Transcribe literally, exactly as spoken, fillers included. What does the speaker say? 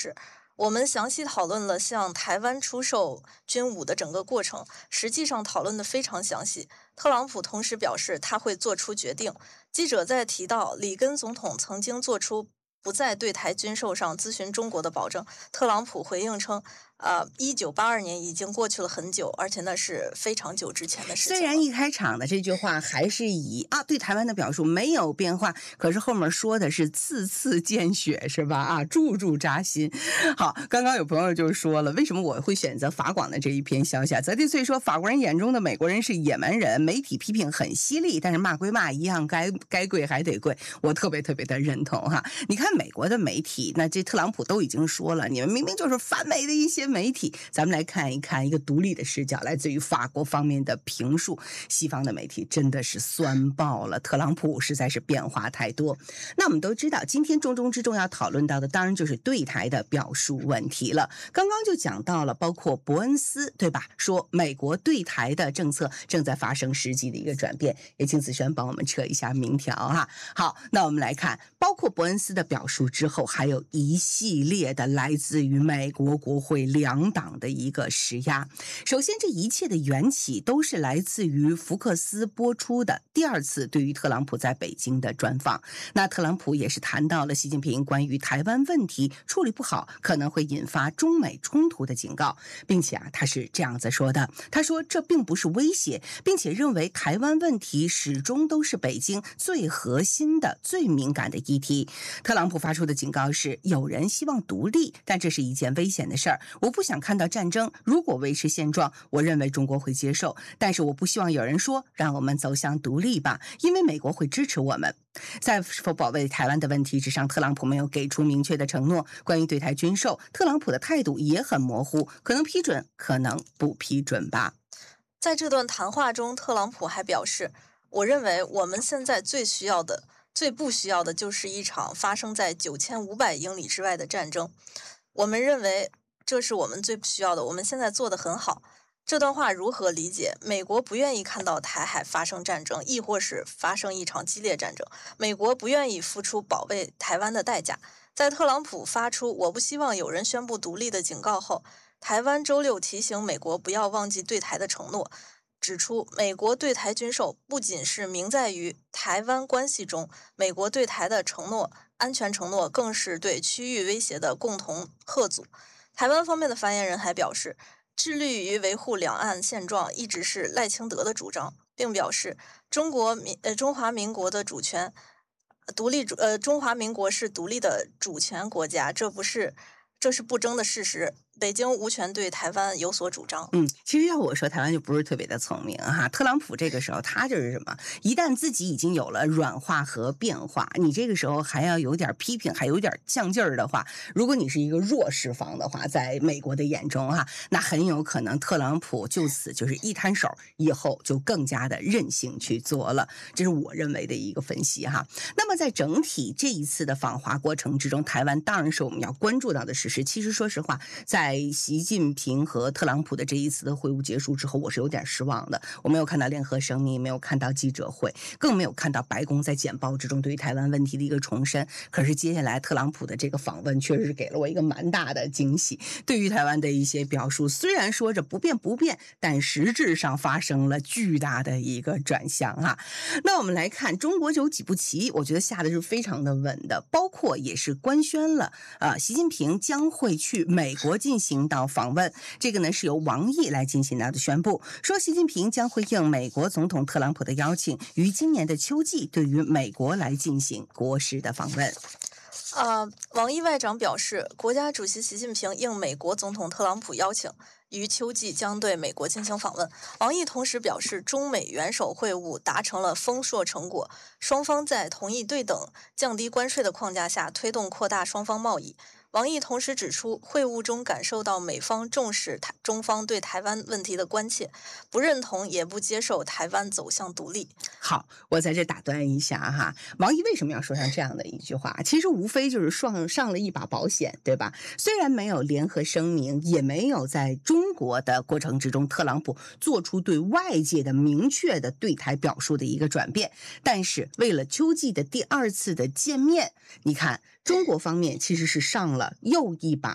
示，我们详细讨论了向台湾出售军武的整个过程，实际上讨论的非常详细。特朗普同时表示他会做出决定。记者在提到里根总统曾经做出不在对台军售上咨询中国的保证，特朗普回应称，呃，一九八二年已经过去了很久，而且那是非常久之前的事情。 虽然一开场的这句话还是以啊对台湾的表述没有变化，可是后面说的是字字见血，是吧？啊，处处扎心。好，刚刚有朋友就说了，为什么我会选择法广的这一篇消息啊？泽地翠说，法国人眼中的美国人是野蛮人，媒体批评很犀利，但是骂归骂，一样该该跪还得跪。我特别特别的认同哈。你看美国的媒体，那这特朗普都已经说了，你们明明就是反美的一些媒体。咱们来看一看一个独立的视角，来自于法国方面的评述。西方的媒体真的是酸爆了，特朗普实在是变化太多。那我们都知道，今天重中之重要讨论到的，当然就是对台的表述问题了。刚刚就讲到了，包括伯恩斯，对吧？说美国对台的政策正在发生实际的一个转变，也请子轩帮我们撤一下明条哈。好，那我们来看，包括伯恩斯的表述之后，还有一系列的来自于美国国会两党的一个施压。首先，这一切的缘起都是来自于福克斯播出的第二次对于特朗普在北京的专访。那特朗普也是谈到了习近平关于台湾问题处理不好可能会引发中美冲突的警告，并且啊，他是这样子说的，他说这并不是威胁，并且认为台湾问题始终都是北京最核心的最敏感的议题。特朗普发出的警告是，有人希望独立，但这是一件危险的事儿，我不想看到战争，如果维持现状，我认为中国会接受，但是我不希望有人说让我们走向独立吧，因为美国会支持我们。在是否保卫台湾的问题之上，特朗普没有给出明确的承诺。关于对台军售，特朗普的态度也很模糊，可能批准，可能不批准吧。 在这段谈话中，特朗普还表示，我认为我们现在最需要的最不需要的就是一场发生在九千五百英里之外的战争。我们认为这是我们最不需要的，我们现在做得很好。这段话如何理解？美国不愿意看到台海发生战争，亦或是发生一场激烈战争。美国不愿意付出保卫台湾的代价。在特朗普发出“我不希望有人宣布独立”的警告后，台湾周六提醒美国不要忘记对台的承诺，指出美国对台军售不仅是明在于台湾关系中，美国对台的承诺、安全承诺，更是对区域威胁的共同吓阻。台湾方面的发言人还表示，致力于维护两岸现状一直是赖清德的主张，并表示中国民呃中华民国的主权独立呃中华民国是独立的主权国家，这不是这是不争的事实。北京无权对台湾有所主张。 嗯，其实要我说，台湾就不是特别的聪明哈。特朗普这个时候他就是什么？一旦自己已经有了软化和变化，你这个时候还要有点批评，还有点降劲儿的话，如果你是一个弱势方的话，在美国的眼中哈，那很有可能特朗普就此就是一摊手，以后就更加的任性去做了。这是我认为的一个分析哈。那么在整体这一次的访华过程之中，台湾当然是我们要关注到的事实。其实说实话，在在习近平和特朗普的这一次的会晤结束之后，我是有点失望的。我没有看到联合声明，没有看到记者会，更没有看到白宫在简报之中对于台湾问题的一个重申。可是接下来特朗普的这个访问确实是给了我一个蛮大的惊喜。对于台湾的一些表述，虽然说着不变不变，但实质上发生了巨大的一个转向啊。那我们来看中国有几步棋，我觉得下的是非常的稳的，包括也是官宣了啊，习近平将会去美国进行到访问，这个呢是由王毅来进行到的宣布，说习近平将会应美国总统特朗普的邀请，于今年的秋季对于美国来进行国事的访问。 呃，王毅外长表示，国家主席习近平应美国总统特朗普邀请，于秋季将对美国进行访问。王毅同时表示，中美元首会晤达成了丰硕成果，双方在同意对等、降低关税的框架下，推动扩大双方贸易。王毅同时指出，会晤中感受到美方重视台中方对台湾问题的关切，不认同也不接受台湾走向独立。 好，我在这打断一下哈，王毅为什么要说上这样的一句话？其实无非就是上上了一把保险，对吧？虽然没有联合声明，也没有在中国的过程之中，特朗普做出对外界的明确的对台表述的一个转变，但是为了秋季的第二次的见面，你看中国方面其实是上了又一把